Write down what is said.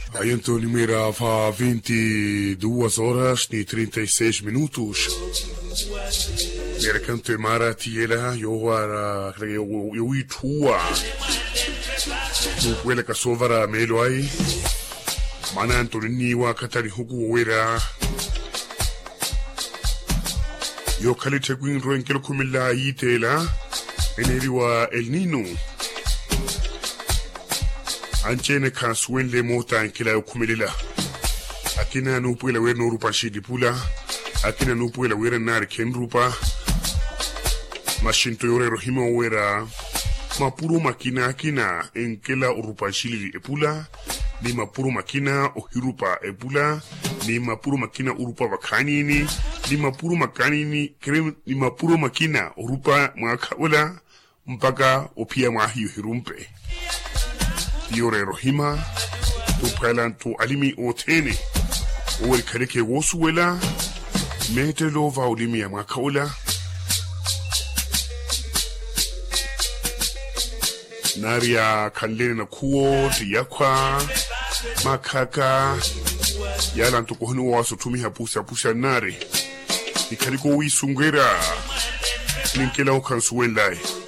Aí então numera fa 22 horas e 36 minutos. Mercanto mara tiela yo ara yo itua. No kwela kasovara melo ai. Mana Antoni wa katari huku wera. Yo kalite kwin roenkelo kumila itela. Eneri wa El Nino. Anchene kansuenle mota ankila ukumelila. Akina nupuela wer no rupa shidi pula. Akina nupuela wer nar ken rupa. Mashinto yore rohima wera. Mapuro makina akina enkela urupa shili epula. Ni mapuro makina ohirupa epula. Ni mapuro makina urupa wakanini. Ni mapuro makanini ni mapuro makina urupa mwakaula. Mpaka opia mahi uhirumpe. Yore rohima tupalan tu alimi otene owel kaleke wosuwela metelo vaulimi ya makaula naria kanlene na kuo yakwa makaka yala ntukohunu waso tumi hapusa nare ikaliko wisungera ninkela okansuwelai